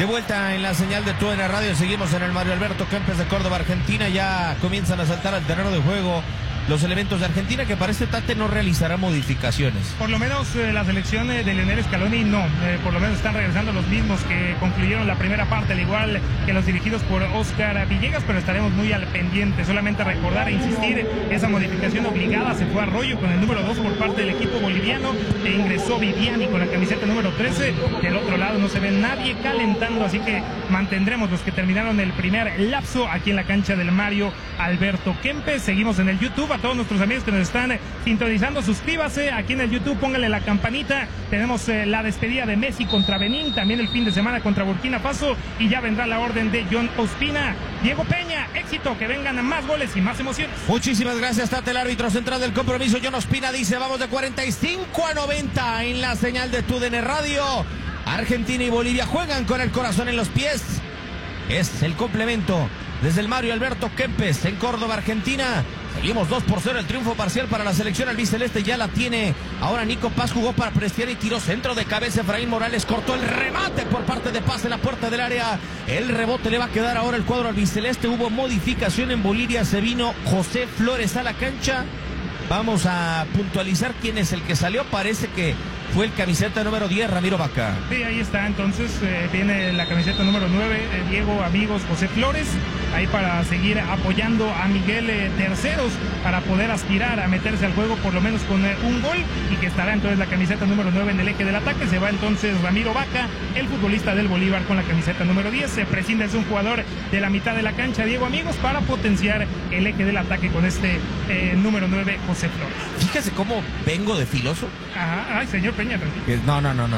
De vuelta en la señal de TUDN Radio, seguimos en el Mario Alberto Kempes de Córdoba, Argentina. Ya comienzan a saltar al terreno de juego los elementos de Argentina, que para este Tate no realizará modificaciones. Por lo menos la selección de Lionel Scaloni no, por lo menos están regresando los mismos que concluyeron la primera parte, al igual que los dirigidos por Oscar Villegas, pero estaremos muy al pendiente. Solamente recordar e insistir, esa modificación obligada se fue a Arroyo con el número 2 por parte del equipo boliviano, e ingresó Viviani con la camiseta número 13. Del otro lado no se ve nadie calentando, así que mantendremos los que terminaron el primer lapso aquí en la cancha del Mario Alberto Kempes. Seguimos en el YouTube. A todos nuestros amigos que nos están sintonizando, suscríbase aquí en el YouTube, póngale la campanita. Tenemos la despedida de Messi contra Benín, también el fin de semana contra Burkina Faso, y ya vendrá la orden de John Ospina. Diego Peña, éxito, que vengan más goles y más emociones. Muchísimas gracias, Tate. El árbitro central del compromiso, John Ospina, dice: vamos de 45-90 en la señal de TUDN Radio. Argentina y Bolivia juegan con el corazón en los pies. Es el complemento desde el Mario Alberto Kempes en Córdoba, Argentina. Seguimos 2-0 el triunfo parcial para la selección albiceleste. Ya la tiene ahora Nico Paz, jugó para Prestier y tiró centro de cabeza. Efraín Morales cortó el remate por parte de Paz en la puerta del área. El rebote le va a quedar ahora el cuadro albiceleste. Hubo modificación en Bolivia, se vino José Flores a la cancha. Vamos a puntualizar quién es el que salió. Parece que fue el camiseta número 10, Ramiro Vaca. Sí, ahí está, entonces viene la camiseta número 9, Diego, amigos, José Flores, ahí para seguir apoyando a Miguel Terceros, para poder aspirar a meterse al juego por lo menos con un gol, y que estará entonces la camiseta número 9 en el eje del ataque. Se va entonces Ramiro Vaca, el futbolista del Bolívar, con la camiseta número 10. Se prescinde de un jugador de la mitad de la cancha, Diego, amigos, para potenciar el eje del ataque con este número 9, José Flores. Fíjese cómo vengo de filoso. Ajá, ay, señor Peña, tranquilo. No.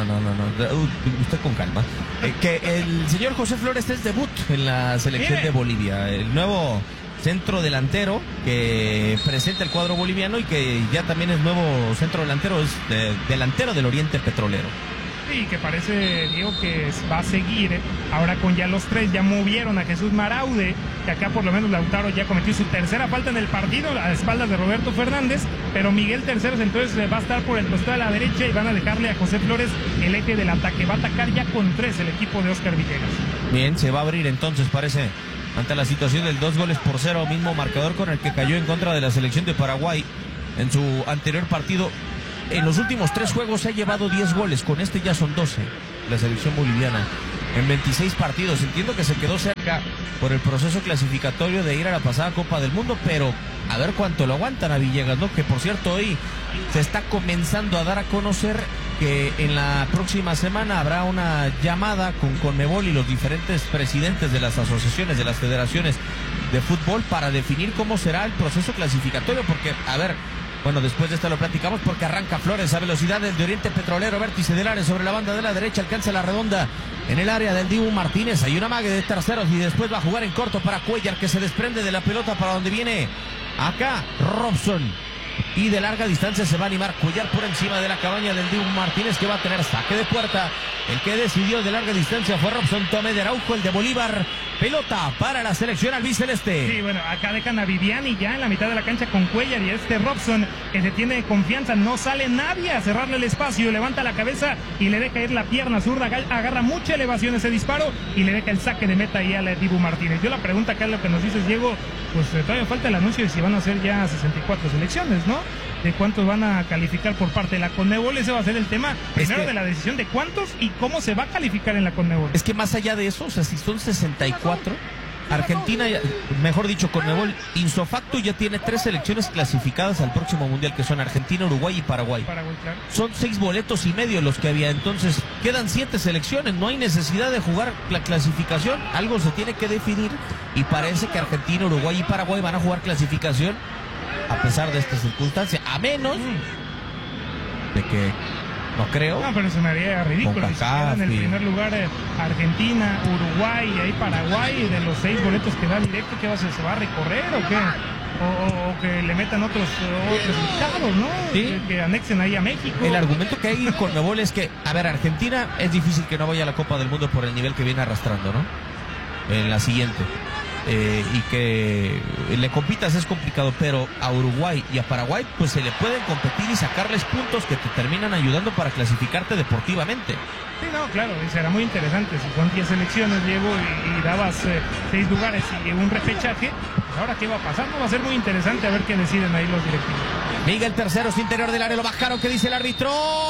Usted con calma. Que el señor José Flores es debut en la selección de Bolivia. El nuevo centro delantero que presenta el cuadro boliviano, y que ya también es nuevo centro delantero, es delantero del Oriente Petrolero. Sí, que parece, Diego, que va a seguir ahora con ya los tres. Ya movieron a Jesús Maraude, que acá por lo menos Lautaro ya cometió su tercera falta en el partido a espaldas de Roberto Fernández, pero Miguel Terceros entonces va a estar por el costado de la derecha y van a dejarle a José Flores el eje del ataque. Va a atacar ya con 3 el equipo de Oscar Villegas. Bien, se va a abrir entonces, parece, ante la situación del 2-0, mismo marcador con el que cayó en contra de la selección de Paraguay en su anterior partido. En los últimos 3 juegos se ha llevado 10 goles, con este ya son 12, la selección boliviana, en 26 partidos. Entiendo que se quedó cerca por el proceso clasificatorio de ir a la pasada Copa del Mundo, pero a ver cuánto lo aguantan a Villegas, ¿no? Que por cierto, hoy se está comenzando a dar a conocer que en la próxima semana habrá una llamada con Conmebol y los diferentes presidentes de las asociaciones, de las federaciones de fútbol, para definir cómo será el proceso clasificatorio, porque, a ver, bueno, después de esto lo platicamos, porque arranca Flores a velocidad desde Oriente Petrolero, vértice del área sobre la banda de la derecha, alcanza la redonda en el área del Dibu Martínez. Hay una mague de Terceros y después va a jugar en corto para Cuellar, que se desprende de la pelota para donde viene acá Robson. Y de larga distancia se va a animar Cuellar por encima de la cabaña del Dibu Martínez, que va a tener saque de puerta. El que decidió de larga distancia fue Robson Tomé de Araujo, el de Bolívar. Pelota para la selección albiceleste. Sí, bueno, acá dejan a Viviani ya en la mitad de la cancha con Cuellar, y este Robson, que se tiene confianza, no sale nadie a cerrarle el espacio, levanta la cabeza y le deja ir la pierna zurda, agarra mucha elevación ese disparo y le deja el saque de meta ahí al Dibu Martínez. Yo la pregunta acá es lo que nos dices, Diego, pues todavía falta el anuncio de si van a ser ya 64 selecciones, ¿no? De cuántos van a calificar por parte de la Conmebol. Ese va a ser el tema primero de la decisión de cuántos y cómo se va a calificar en la Conmebol. Es que más allá de eso, o sea, si son 64, Argentina, mejor dicho, Conmebol ipso facto ya tiene 3 selecciones clasificadas al próximo Mundial, que son Argentina, Uruguay y Paraguay. Claro. Son 6 boletos y medio los que había, entonces quedan 7 selecciones, no hay necesidad de jugar la clasificación, algo se tiene que definir, y parece que Argentina, Uruguay y Paraguay van a jugar clasificación a pesar de esta circunstancia, a menos de que, no creo. No, pero se me haría ridículo si se queda en el primer lugar Argentina, Uruguay y ahí Paraguay, de los 6 boletos que da directo, ¿qué va a hacer? ¿Se va a recorrer o qué? O que le metan otros estados, ¿no? ¿Sí? Que anexen ahí a México. El argumento que hay con Conmebol es que, a ver, Argentina es difícil que no vaya a la Copa del Mundo por el nivel que viene arrastrando, ¿no? En la siguiente. y que le compitas es complicado, pero a Uruguay y a Paraguay pues se le pueden competir y sacarles puntos que te terminan ayudando para clasificarte deportivamente. Sí, no, claro, será muy interesante. Si son 10 selecciones, Diego, y dabas 6 lugares y un repechaje, pues ahora qué va a pasar, no va a ser muy interesante a ver qué deciden ahí los directivos. Miguel Terceros, interior del área, lo bajaron, ¿qué dice el árbitro?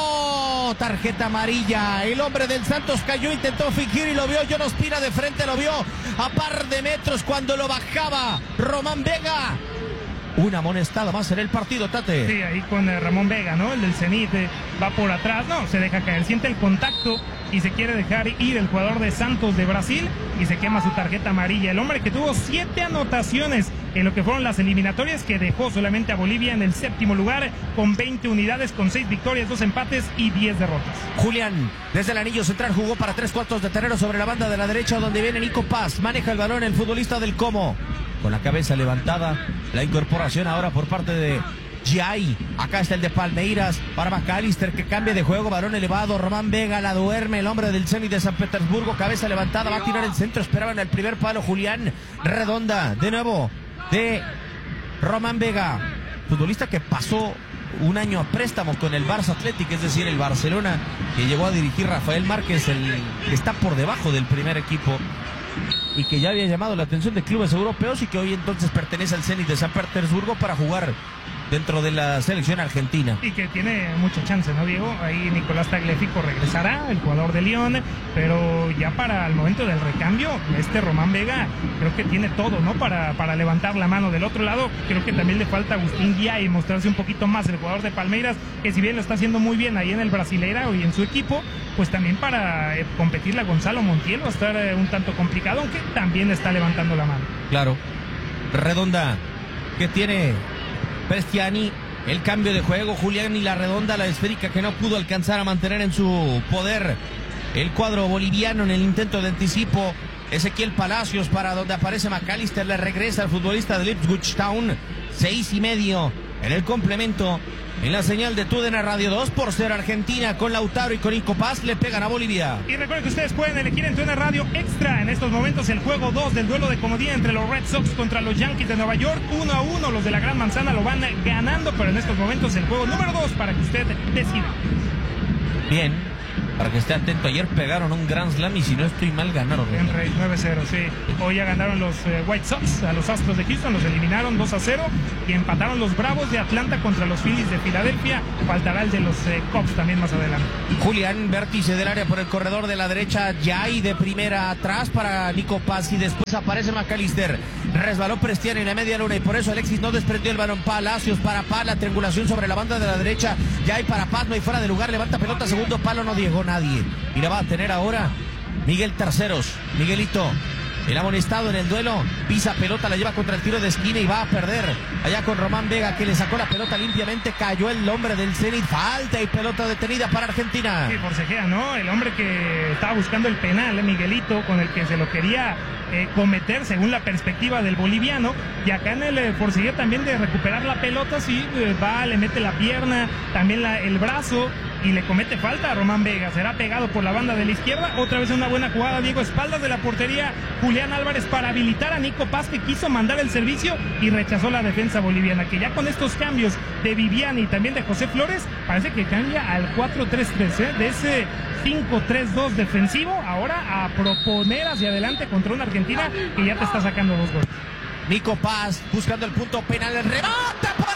Tarjeta amarilla, el hombre del Santos cayó, intentó fingir y lo vio John Ospina de frente, lo vio a par de metros cuando lo bajaba Román Vega. Una amonestada más en el partido, Tate. Sí, ahí con Ramón Vega, ¿no? El del Zenit va por atrás, no, se deja caer, siente el contacto y se quiere dejar ir el jugador de Santos de Brasil y se quema su tarjeta amarilla. El hombre que tuvo 7 anotaciones en lo que fueron las eliminatorias, que dejó solamente a Bolivia en el 7º lugar con 20 unidades, con 6 victorias, 2 empates y 10 derrotas. Julián, desde el anillo central, jugó para 3 cuartos de terreno sobre la banda de la derecha, donde viene Nico Paz. Maneja el balón el futbolista del Como, con la cabeza levantada. La incorporación ahora por parte de Jai. Acá está el de Palmeiras para McAllister, que cambia de juego, balón elevado. Román Vega la duerme, el hombre del Zenit de San Petersburgo, cabeza levantada, va a tirar el centro, esperaban el primer palo. Julián, redonda, de nuevo, de Román Vega, futbolista que pasó un año a préstamo con el Barça Athletic, es decir, el Barcelona, que llegó a dirigir Rafael Márquez, el que está por debajo del primer equipo y que ya había llamado la atención de clubes europeos y que hoy entonces pertenece al Zenit de San Petersburgo para jugar dentro de la selección argentina. Y que tiene mucha chance, ¿no, Diego? Ahí Nicolás Tagliafico regresará, el jugador de Lyon, pero ya para el momento del recambio, Román Vega creo que tiene todo, ¿no? Para levantar la mano. Del otro lado, creo que también le falta a Agustín Guía y mostrarse un poquito más, el jugador de Palmeiras, que si bien lo está haciendo muy bien ahí en el Brasileirao y en su equipo, pues también para competirle a Gonzalo Montiel va a estar un tanto complicado, aunque también está levantando la mano. Claro. Redonda, que tiene Prestiani, el cambio de juego, Julián y la redonda, la esférica que no pudo alcanzar a mantener en su poder el cuadro boliviano en el intento de anticipo. Ezequiel Palacios para donde aparece McAllister, le regresa al futbolista de Ipswich Town. 6:30 en el complemento. En la señal de TUDN Radio, 2-0 Argentina, con Lautaro y con Nico Paz le pegan a Bolivia. Y recuerden que ustedes pueden elegir en TUDN Radio Extra en estos momentos el juego 2 del duelo de comodín entre los Red Sox contra los Yankees de Nueva York. 1-1, los de la Gran Manzana lo van ganando, pero en estos momentos el juego número 2 para que usted decida. Bien, para que esté atento, ayer pegaron un Grand Slam y si no estoy mal ganaron. En Rey 9-0, sí. Hoy ya ganaron los White Sox a los Astros de Houston, los eliminaron 2-0 y empataron los Bravos de Atlanta contra los Phillies de Filadelfia. Faltará el de los Cubs también más adelante. Julián, vértice del área por el corredor de la derecha, Jai de primera atrás para Nico Paz y después aparece McAllister. Resbaló Prestiani en la media luna y por eso Alexis no desprendió el balón. Palacios para Paz, la triangulación sobre la banda de la derecha. Jai para Paz, no hay fuera de lugar, levanta pelota, segundo palo, no llegó nadie. Y la va a tener ahora Miguel Terceros. Miguelito, el amonestado en el duelo, pisa pelota, la lleva contra el tiro de esquina y va a perder allá con Román Vega, que le sacó la pelota limpiamente, cayó el hombre del Zenit, falta y pelota detenida para Argentina. Sí, forcejea, ¿no? El hombre que estaba buscando el penal, Miguelito, con el que se lo quería cometer según la perspectiva del boliviano, y acá en el forcejeo también de recuperar la pelota, sí, va, le mete la pierna, también el brazo, y le comete falta a Román Vega. Será pegado por la banda de la izquierda. Otra vez una buena jugada, Diego, espaldas de la portería Julián Álvarez para habilitar a Nico Paz, que quiso mandar el servicio y rechazó la defensa boliviana, que ya con estos cambios de Viviani y también de José Flores parece que cambia al 4-3-3, de ese 5-3-2 defensivo ahora a proponer hacia adelante contra una Argentina que ya te está sacando 2 goles. Nico Paz buscando el punto penal, el remate por